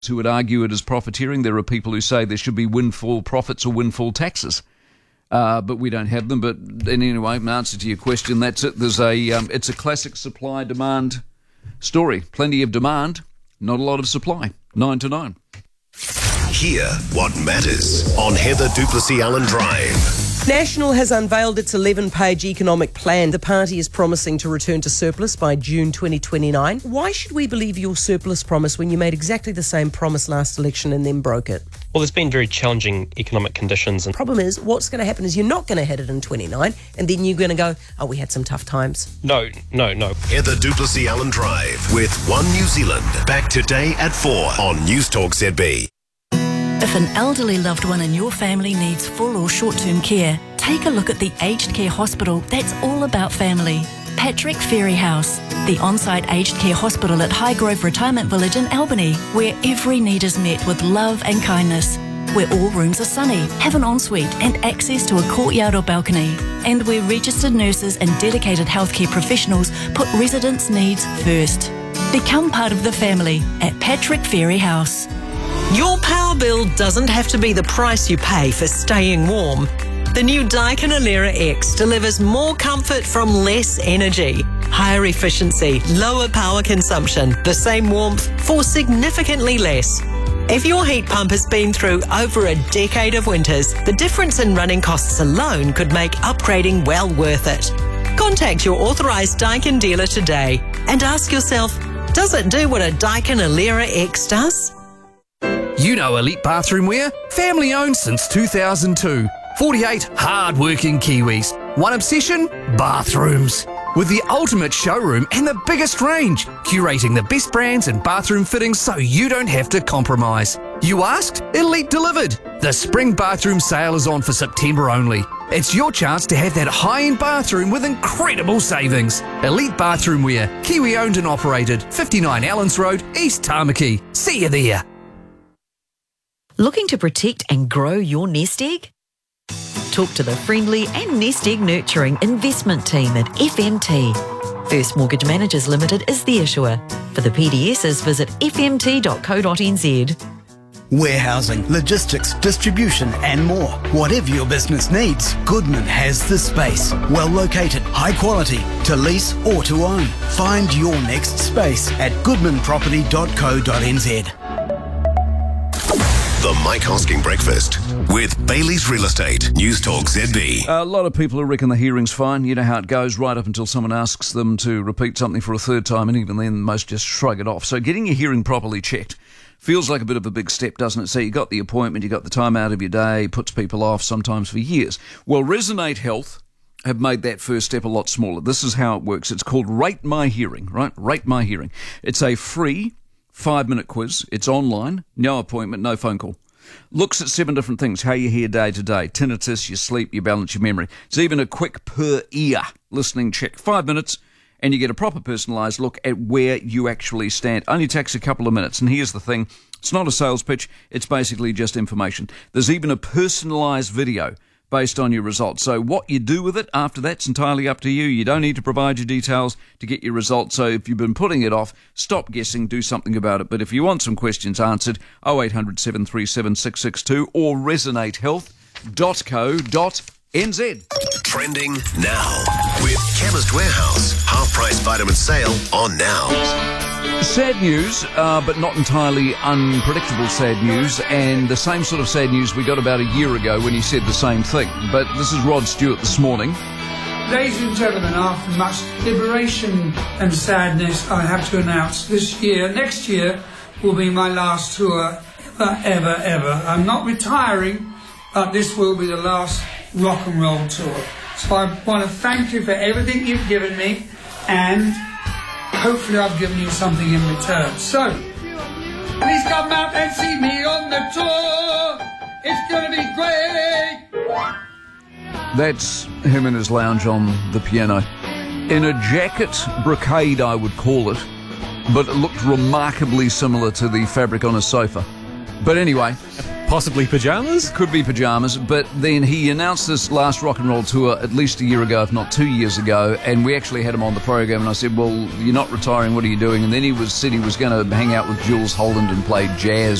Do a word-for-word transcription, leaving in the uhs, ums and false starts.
who would argue it as profiteering. There are people who say there should be windfall profits or windfall taxes. Uh, but we don't have them. But anyway, in answer to your question, that's it. There's a, um, it's a classic supply-demand story. Plenty of demand, not a lot of supply. Nine to nine. Hear what matters on Heather Duplessis-Allen Drive. National has unveiled its eleven-page economic plan. The party is promising to return to surplus by June twenty twenty-nine. Why should we believe your surplus promise when you made exactly the same promise last election and then broke it? Well, there's been very challenging economic conditions. The problem is, what's going to happen is you're not going to hit it in twenty-nine, and then you're going to go, oh, we had some tough times. No, no, no. Heather Duplessis-Allen Drive with One New Zealand. Back today at four on News Talk Z B. If an elderly loved one in your family needs full or short-term care, take a look at the aged care hospital that's all about family. Patrick Ferry House, the on-site aged care hospital at Highgrove Retirement Village in Albany, where every need is met with love and kindness, where all rooms are sunny, have an ensuite and access to a courtyard or balcony, and where registered nurses and dedicated healthcare professionals put residents' needs first. Become part of the family at Patrick Ferry House. Your power bill doesn't have to be the price you pay for staying warm. The new Daikin Alera X delivers more comfort from less energy, higher efficiency, lower power consumption, the same warmth for significantly less. If your heat pump has been through over a decade of winters, the difference in running costs alone could make upgrading well worth it. Contact your authorised Daikin dealer today and ask yourself, does it do what a Daikin Alera X does? You know Elite Bathroom Wear, family owned since two thousand two. forty-eight hard-working Kiwis. One obsession? Bathrooms. With the ultimate showroom and the biggest range, curating the best brands and bathroom fittings so you don't have to compromise. You asked? Elite delivered. The spring bathroom sale is on for September only. It's your chance to have that high-end bathroom with incredible savings. Elite Bathroom Wear, Kiwi owned and operated, fifty-nine Allens Road, East Tamaki. See you there. Looking to protect and grow your nest egg? Talk to the friendly and nest egg nurturing investment team at F M T. First Mortgage Managers Limited is the issuer. For the P D Ss, visit f m t dot co dot n z. Warehousing, logistics, distribution and more. Whatever your business needs, Goodman has the space. Well located, high quality, to lease or to own. Find your next space at goodman property dot co dot n z. The Mike Hosking Breakfast with Bailey's Real Estate. News Talk Z B. A lot of people reckon the hearing's fine. You know how it goes, right up until someone asks them to repeat something for a third time, and even then most just shrug it off. So getting your hearing properly checked feels like a bit of a big step, doesn't it? So you got the appointment, you got the time out of your day, puts people off sometimes for years. Well, Resonate Health have made that first step a lot smaller. This is how it works. It's called Rate My Hearing, right? Rate My Hearing. It's a free five-minute quiz. It's online, no appointment, no phone call. Looks at seven different things: how you hear day to day, tinnitus, your sleep, your balance, your memory. It's even a quick per-ear listening check. Five minutes, and you get a proper personalised look at where you actually stand. Only takes a couple of minutes. And here's the thing. It's not a sales pitch. It's basically just information. There's even a personalised video based on your results. So what you do with it after that's entirely up to you. You don't need to provide your details to get your results. So if you've been putting it off, stop guessing, do something about it. But if you want some questions answered, oh eight hundred, seven three seven, six six two or resonate health dot co dot n z. Trending now with Chemist Warehouse. Half-price vitamin sale on now. Sad news, uh, but not entirely unpredictable sad news, and the same sort of sad news we got about a year ago when he said the same thing. But this is Rod Stewart this morning. Ladies and gentlemen, after much liberation and sadness, I have to announce this year, next year, will be my last tour ever, ever, ever. I'm not retiring, but this will be the last rock and roll tour. So I want to thank you for everything you've given me, and hopefully I've given you something in return. So, please come out and see me on the tour. It's going to be great. That's him in his lounge on the piano. In a jacket brocade, I would call it, but it looked remarkably similar to the fabric on a sofa. But anyway, Possibly pyjamas? Could be pyjamas, but then he announced this last rock and roll tour at least a year ago, if not two years ago, and we actually had him on the program, and I said, well, you're not retiring, what are you doing? And then he was said he was going to hang out with Jules Holland and play jazz